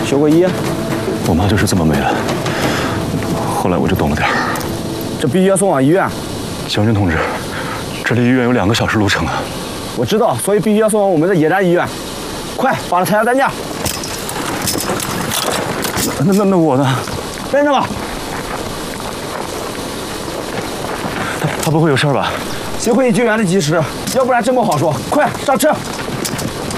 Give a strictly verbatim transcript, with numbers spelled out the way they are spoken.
学过医？ 我妈就是这么没的。后来我就懂了点儿。 这必须要送往医院。 将军同志，这离医院有两个小时路程啊。 我知道，所以必须要送往我们的野战医院。快，把他抬下担架。 那那那我呢？ 跟着吧。 他他不会有事吧？ 幸亏你救援的及时，要不然真不好说。快上车！